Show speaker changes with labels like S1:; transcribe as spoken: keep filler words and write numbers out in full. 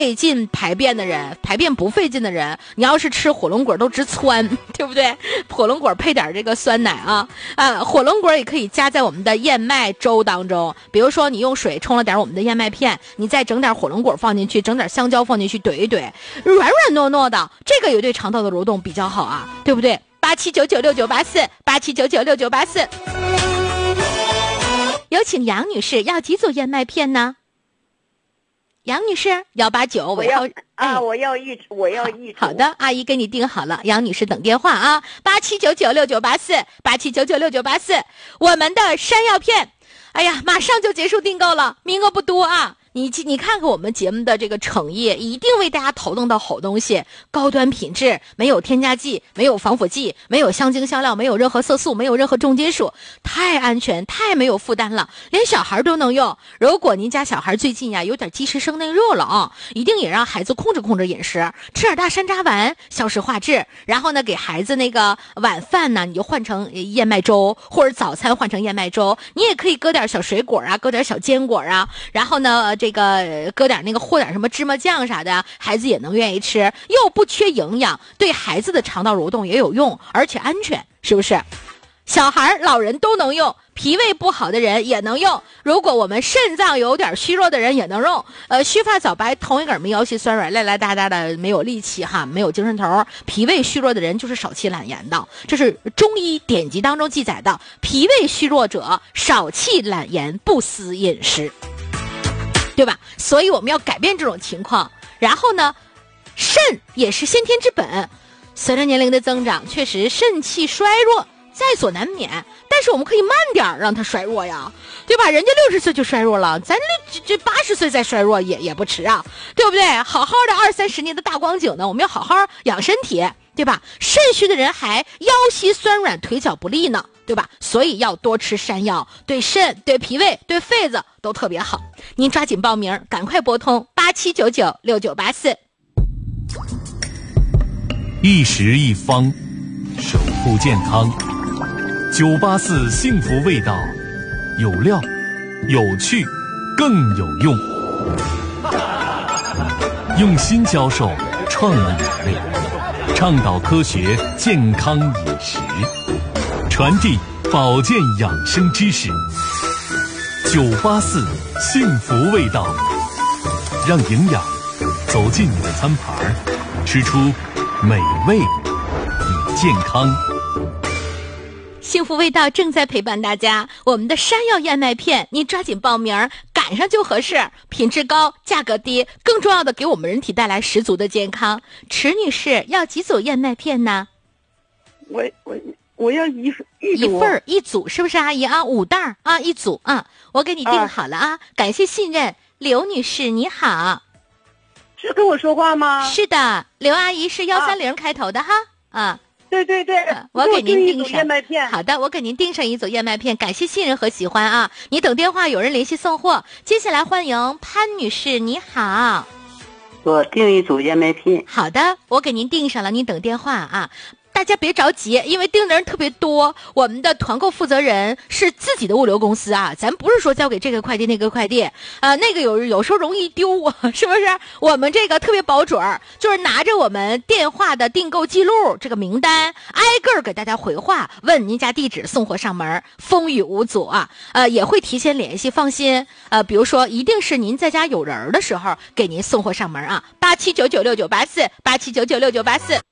S1: 费劲排便的人，排便不费劲的人，你要是吃火龙果都直窜，对不对？火龙果配点这个酸奶啊，啊，火龙果也可以加在我们的燕麦粥当中。比如说你用水冲了点我们的燕麦片，你再整点火龙果放进去，整点香蕉放进去怼一怼，软软糯糯的，这个也对肠道的蠕动比较好啊，对不对？八七九九六九八四，八七九九六九八四。有请杨女士，要几组燕麦片呢？杨女士，幺八九，
S2: 我要啊，我要一，我要一。
S1: 好的，阿姨给你订好了，杨女士等电话啊，八七九九六九八四，八七九九六九八四。我们的山药片，哎呀，马上就结束订购了，名额不多啊。你你看看我们节目的这个诚意，一定为大家投弄到好东西，高端品质，没有添加剂，没有防腐剂，没有香精香料，没有任何色素，没有任何重金属，太安全，太没有负担了，连小孩都能用。如果您家小孩最近呀有点积食生内热了啊，一定也让孩子控制控制饮食，吃点大山楂丸消食化滞，然后呢给孩子那个晚饭呢你就换成燕麦粥，或者早餐换成燕麦粥，你也可以搁点小水果啊，搁点小坚果啊，然后呢这个搁点那个和点什么芝麻酱啥的，孩子也能愿意吃，又不缺营养，对孩子的肠道蠕动也有用，而且安全，是不是？小孩老人都能用，脾胃不好的人也能用，如果我们肾脏有点虚弱的人也能用。呃，须发早白，同一个没腰膝酸软，赖赖哒哒的，没有力气哈，没有精神头，脾胃虚弱的人就是少气懒言的，这是中医典籍当中记载的，脾胃虚弱者少气懒言，不思饮食，对吧？所以我们要改变这种情况。然后呢，肾也是先天之本，随着年龄的增长，确实肾气衰弱在所难免，但是我们可以慢点让它衰弱呀，对吧？人家六十岁就衰弱了，咱这这八十岁再衰弱也也不迟啊，对不对？好好的二三十年的大光景呢，我们要好好养身体，对吧？肾虚的人还腰膝酸软，腿脚不利呢，对吧？所以要多吃山药，对肾、对脾胃、对肺子都特别好。您抓紧报名，赶快拨通八七九九六九八四。
S3: 一食一方，守护健康。九八四幸福味道，有料、有趣、更有用。用心教授创意美味，倡导科学健康饮食，传递保健养生知识。九八四幸福味道，让营养走进你的餐盘，吃出美味与健康。
S1: 幸福味道正在陪伴大家，我们的山药燕麦片，你抓紧报名，赶上就合适，品质高，价格低，更重要的给我们人体带来十足的健康。池女士要几组燕麦片呢？
S2: 我我我要一一
S1: 一份一组，是不是阿姨啊？五袋啊，一组啊，我给你订好了啊，啊感谢信任，刘女士你好。
S2: 是跟我说话吗？
S1: 是的，刘阿姨是幺三零开头的、啊、哈啊。
S2: 对对对，
S1: 我给您订上
S2: 燕麦片。
S1: 好的，我给您订上一组燕麦片，感谢信任和喜欢啊！你等电话，有人联系送货。接下来欢迎潘女士，你好。
S4: 我订一组燕麦片。
S1: 好的，我给您订上了，您等电话啊。大家别着急，因为订的人特别多，我们的团购负责人是自己的物流公司啊，咱不是说交给这个快递那个快递，呃，那个有有时候容易丢啊，是不是？我们这个特别保准，就是拿着我们电话的订购记录这个名单，挨个给大家回话，问您家地址，送货上门，风雨无阻啊。呃，也会提前联系，放心。呃，比如说，一定是您在家有人的时候，给您送货上门啊。八七九九六九八四，八七九九六九八四。